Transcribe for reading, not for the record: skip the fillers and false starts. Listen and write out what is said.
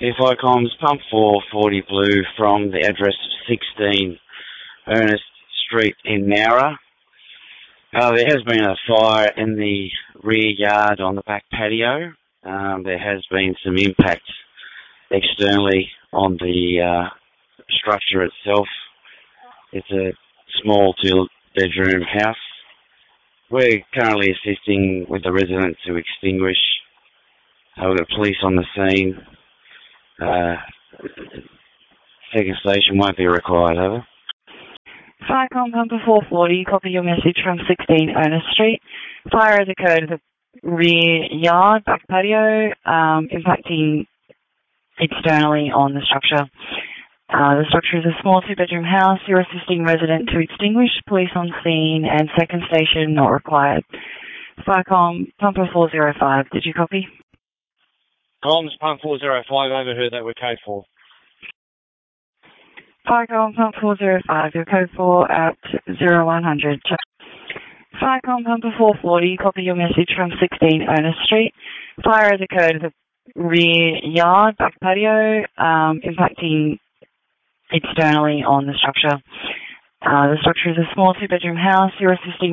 FICOM's Pump 440 Blue from the address 16 Ernest Street in Nowra. There has been a fire in the rear yard on the back patio. There has been some impact externally on the structure itself. It's a small two-bedroom house. We're currently assisting with the residents to extinguish. We've got police on the scene. Second station won't be required, over. FICOM Pumper 440, copy your message from 16 Ernest Street. Fire has occurred at the rear yard, back patio, impacting externally on the structure. The structure is a small two-bedroom house. You're assisting resident to extinguish. Police on scene and second station not required. FICOM Pumper 405, did you copy? Comms Pump 405, overheard that we're code 4. FICOM Pump 405, your code 4 at 0100. FICOM Pumper 440, copy your message from 16 Ernest Street. Fire has occurred at the rear yard, back patio, impacting externally on the structure. The structure is a small two-bedroom house. You're assisting